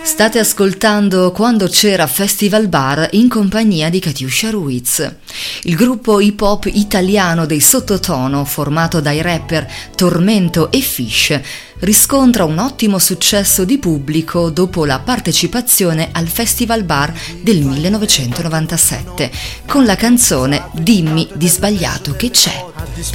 State ascoltando Quando c'era Festival Bar in compagnia di Katiuscia Ruiz. Il gruppo hip hop italiano dei Sottotono, formato dai rapper Tormento e Fish, riscontra un ottimo successo di pubblico dopo la partecipazione al Festival Bar del 1997 con la canzone Dimmi di sbagliato che c'è.